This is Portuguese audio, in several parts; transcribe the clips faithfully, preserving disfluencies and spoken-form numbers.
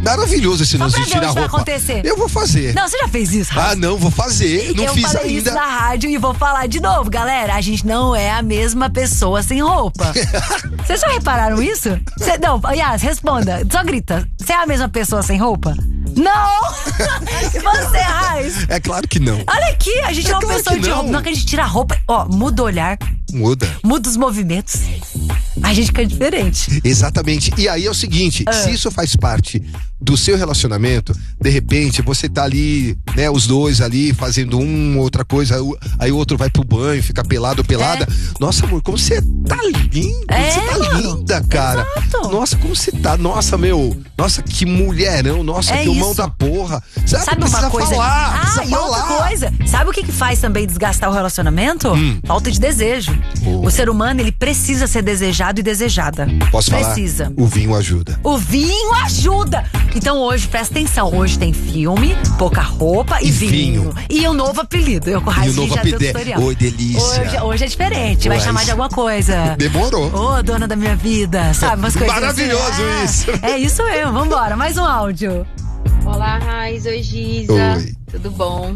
Maravilhoso esse lance de tirar a roupa. Acontecer. Eu vou fazer. Não, você já fez isso, Rafa? Ah, não, vou fazer. Não eu fiz falei ainda. Isso na rádio e vou falar de novo, galera. A gente não é a mesma pessoa sem roupa. Vocês já repararam isso? Cê, não, Yas, responda. Só grita. Você é a mesma pessoa sem roupa? Não! E você, Raiz? É claro que não. Olha aqui, a gente é, é uma claro pessoa de roupa. Não, que a gente tira a roupa, ó, muda o olhar. Muda. Muda os movimentos. A gente fica diferente. Exatamente. E aí é o seguinte, ah. se isso faz parte do seu relacionamento, de repente você tá ali, né, os dois ali fazendo uma outra coisa, aí o outro vai pro banho, fica pelado ou pelada. É. Nossa, amor, como você tá linda, é, você tá mano. linda, cara. Exato. Nossa, como você tá, nossa, meu, nossa, que mulherão, nossa, é que mão da porra. Sabe, Sabe precisa uma coisa? falar, ah, precisa e falar. outra coisa, sabe o que que faz também desgastar o relacionamento? Hum. Falta de desejo. Oh. O ser humano, ele precisa ser desejado e desejada. Posso falar? Precisa. O vinho ajuda. O vinho ajuda. Então hoje, presta atenção, hoje tem filme, pouca roupa e, e vinho. vinho. E um novo apelido. Eu com o Raiz já apelido. deu tutorial. Oi, delícia. Hoje, hoje é diferente, vai Ué, chamar de alguma coisa. Demorou. Ô, oh, dona da minha vida, sabe? Umas coisas maravilhoso assim. isso. É, é isso mesmo, vambora, mais um áudio. Olá, Raiz, oi, Giza. Oi. Tudo bom?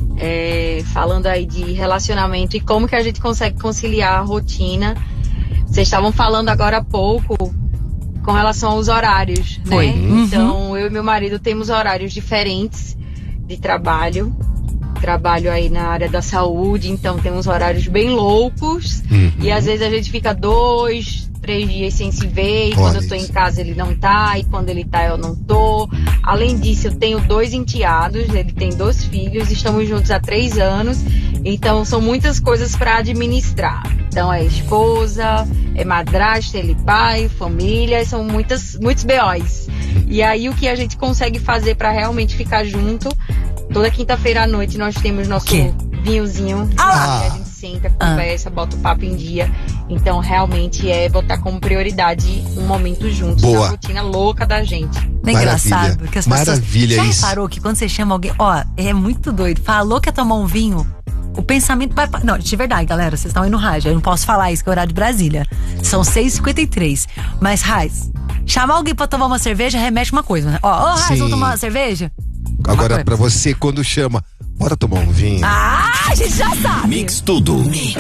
É, falando aí de relacionamento e como que a gente consegue conciliar a rotina. Vocês estavam falando agora há pouco com relação aos horários, né? Foi. Uhum. Então, eu e meu marido temos horários diferentes de trabalho. Trabalho aí na área da saúde, então temos horários bem loucos. Uhum. E às vezes a gente fica dois, três dias sem se ver. E Olha quando eu tô isso. em casa ele não tá, e quando ele tá eu não tô. Além disso, eu tenho dois enteados, ele tem dois filhos, estamos juntos há três anos. Então são muitas coisas para administrar. Então é esposa, é madrasta, ele pai, família, são muitas, muitos B Os. E aí o que a gente consegue fazer para realmente ficar junto? Toda quinta-feira à noite nós temos nosso vinhozinho. Ah. A gente senta, conversa, ah. bota o papo em dia. Então realmente é botar como prioridade um momento juntos. Boa. Na rotina louca da gente. É engraçado que as pessoas. Maravilha já isso. reparou que quando você chama alguém, ó, é muito doido. Falou que ia tomar um vinho, o pensamento vai. Não, de verdade, galera, vocês estão aí no rádio. Eu não posso falar isso, que é o horário de Brasília. São seis e cinquenta e três. Mas, Raiz, chamar alguém pra tomar uma cerveja remete uma coisa, né? Ó, ô, Raiz, vamos tomar uma cerveja? Agora, pra você, quando chama, bora tomar um vinho. Ah, a gente já sabe. Mix tudo. Mix.